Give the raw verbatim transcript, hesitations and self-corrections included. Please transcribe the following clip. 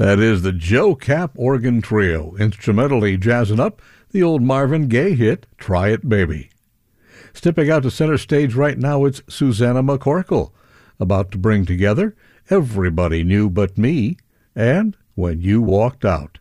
That is the Joe Cap Organ Trio, instrumentally jazzing up the old Marvin Gaye hit, Try It Baby. Stepping out to center stage right now, it's Susannah McCorkle, about to bring together Everybody Knew But Me and When You Walked Out.